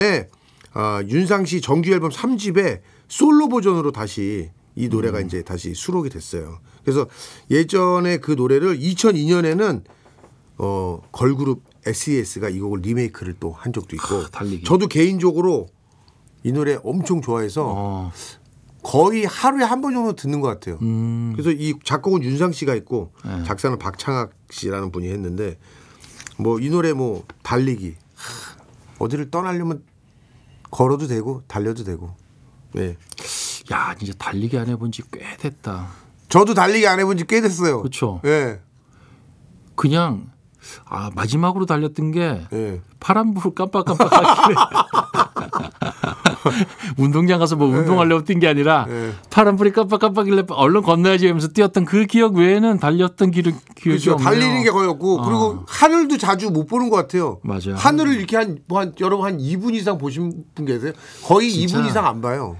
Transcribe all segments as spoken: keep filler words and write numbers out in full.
네, 아, 윤상 씨 정규 앨범 삼 집에 솔로 버전으로 다시 이 노래가 음. 이제 다시 수록이 됐어요. 그래서 예전에 그 노래를 이천이 년에는 어, 걸그룹 에스이에스가 이 곡을 리메이크를 또 한 적도 있고 아, 달리기. 저도 개인적으로 이 노래 엄청 좋아해서 어. 거의 하루에 한 번 정도 듣는 것 같아요. 음. 그래서 이 작곡은 윤상 씨가 있고 네. 작사는 박창학 씨라는 분이 했는데 뭐 이 노래 뭐 달리기 어디를 떠나려면 걸어도 되고 달려도 되고. 네. 야, 진짜 달리기 안 해본 지 꽤 됐다. 저도 달리기 안 해본 지 꽤 됐어요. 그렇죠. 네. 그냥 아 마지막으로 달렸던 게 네. 파란불 깜빡깜빡하길래 운동장 가서 뭐 운동하려고 뛴 게 아니라 네. 파란불이 깜빡깜빡길래 얼른 건너야지 하면서 뛰었던 그 기억 외에는 달렸던 기, 기억이 그렇죠. 없네요. 달리는 게 거의 없고 어. 그리고 하늘도 자주 못 보는 것 같아요. 맞아요. 하늘을 이렇게 한, 뭐 한 여러분 한 이 분 이상 보신 분 계세요? 거의 진짜. 이 분 이상 안 봐요.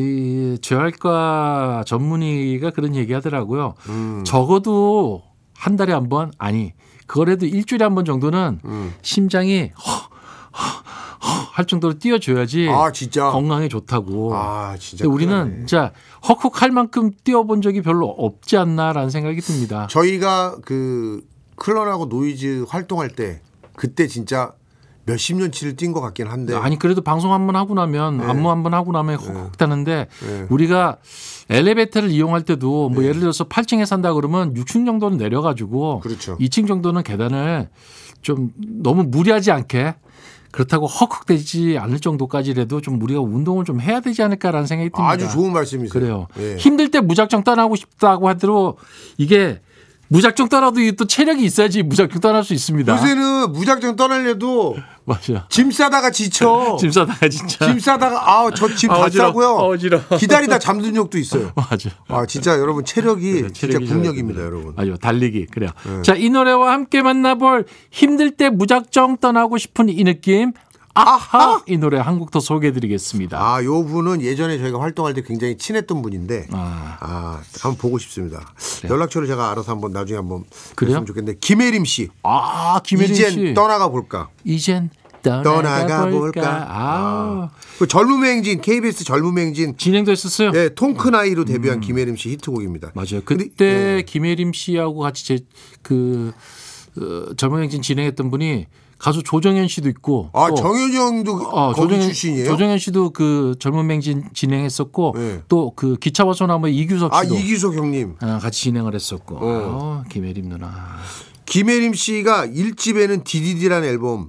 그 재활과 전문의가 그런 얘기하더라고요. 음. 적어도 한 달에 한 번 아니 그거라도 일주일에 한 번 정도는 음. 심장이 허, 허, 허 할 정도로 뛰어줘야지 아 진짜 건강에 좋다고. 아 진짜. 근데 우리는 진짜 헉헉할 만큼 뛰어본 적이 별로 없지 않나라는 생각이 듭니다. 저희가 그 클런하고 노이즈 활동할 때 그때 진짜 몇십 년치를 뛴 것 같긴 한데. 아니 그래도 방송 한 번 하고 나면 네. 안무 한 번 하고 나면 헉헉 타는데 네. 우리가 엘리베이터를 이용할 때도 뭐 네. 예를 들어서 팔 층에 산다 그러면 육 층 정도는 내려가지고 그렇죠. 이 층 정도는 계단을 좀 너무 무리하지 않게 그렇다고 헉헉대지 않을 정도까지라도 좀 우리가 운동을 좀 해야 되지 않을까라는 생각이 듭니다. 아주 좋은 말씀이세요. 그래요. 예. 힘들 때 무작정 떠나고 싶다고 하더라도 이게 무작정 떠나도 또 체력이 있어야지 무작정 떠날 수 있습니다. 요새는 무작정 떠나려도 맞아. 짐 싸다가 지쳐. 짐 싸다가 진짜. 짐 싸다가 아 저 짐 아, 다 어지러워. 싸고요. 어, 어지러워. 기다리다 잠든 적도 있어요. 맞아. 아 진짜 여러분 체력이 그래, 진짜 체력이 국력입니다, 좋아야 여러분. 아유 달리기 그래요. 네. 자, 이 노래와 함께 만나볼 힘들 때 무작정 떠나고 싶은 이 느낌. 아하 이 노래 한 곡 더 소개해드리겠습니다. 아, 요 분은 예전에 저희가 활동할 때 굉장히 친했던 분인데 아, 아, 한번 보고 싶습니다. 그래요? 연락처를 제가 알아서 한번 나중에 한번 그래요? 했으면 좋겠는데 김혜림 씨, 아 김혜린 이젠 씨. 떠나가 볼까? 이젠 떠나가, 떠나가 볼까. 볼까? 아. 아. 그 젊음의 행진 케이비에스 젊음의 행진 진행도 했었어요. 네, 통크나이로 데뷔한 김혜림 씨 히트곡입니다. 맞아요. 근데, 그때 네. 김혜림 씨하고 같이 제, 그 어, 젊은행진 진행했던 분이 가수 조정현 씨도 있고. 아 또, 정현영도 어, 거기 조정현, 출신이에요? 조정현 씨도 그 젊은행진 진행했었고 네. 또 그 기차와소나무의 이규석 아 씨도 이기석 형님. 아, 같이 진행을 했었고. 어. 어, 김혜림 누나. 김혜림 씨가 일 집에는 디디디라는 앨범이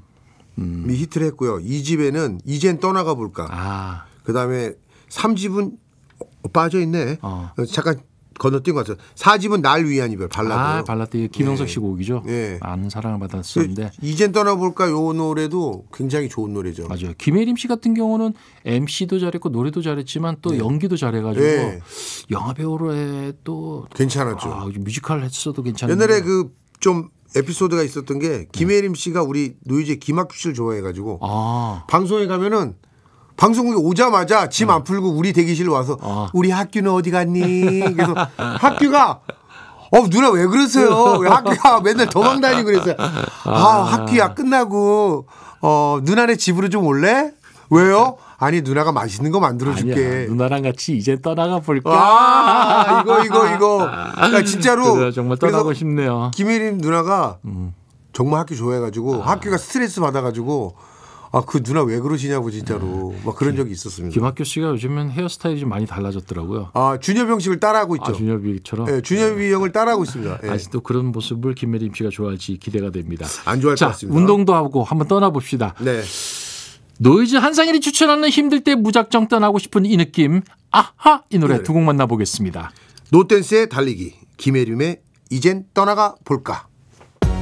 히트를 했고요. 이 집에는 이젠 떠나가 볼까. 아, 그다음에 삼 집은 어, 빠져 있네. 어. 잠깐 건너뛴 것 같아요. 사 집은 날 위한 이별 아 발라드. 발라드 김영석 네. 씨 곡이죠. 네. 많은 사랑을 받았었는데. 이젠 떠나볼까 요 노래도 굉장히 좋은 노래죠. 맞아요. 김혜림 씨 같은 경우는 엠씨도 잘했고 노래도 잘했지만 또 연기도 잘해가지고 네. 영화 배우로 해 또 괜찮았죠. 아, 뮤지컬 했어도 괜찮은데. 옛날에 그 좀 에피소드가 있었던 게 김혜림 씨가 우리 노이즈 김학규 씨를 좋아해가지고 아, 방송에 가면은 방송국에 오자마자 짐 안 풀고 우리 대기실 와서 아. 우리 학규는 어디 갔니? 그래서 학규가 어 누나 왜 그러세요? 왜 학규가 맨날 도망 다니고 그랬어요. 아 학규야 끝나고 어 누나네 집으로 좀 올래? 왜요? 아니 누나가 맛있는 거 만들어줄게. 아니야. 누나랑 같이 이제 떠나가 볼까? 아 이거 이거 이거. 그러니까 진짜로 그래요, 정말 떠나고 그래서 싶네요. 김혜림 누나가 음. 정말 학교 좋아해가지고 학교가 스트레스 받아가지고 아 그 누나 왜 그러시냐고 진짜로 막 그런 적이 있었습니다. 김학규 씨가 요즘은 헤어스타일이 좀 많이 달라졌더라고요. 아 준엽 형식을 따라하고 있죠. 아, 준엽이처럼. 네, 준엽이 형을 따라하고 있습니다. 네. 아직도 그런 모습을 김혜림 씨가 좋아할지 기대가 됩니다. 안 좋아할 것 자, 같습니다. 운동도 하고 한번 떠나봅시다. 네. 노이즈 한상일이 추천하는 힘들 때 무작정 떠나고 싶은 이 느낌. 아하 이 노래 네. 두 곡 만나보겠습니다. 노댄스의 달리기 김혜림의 이젠 떠나가 볼까.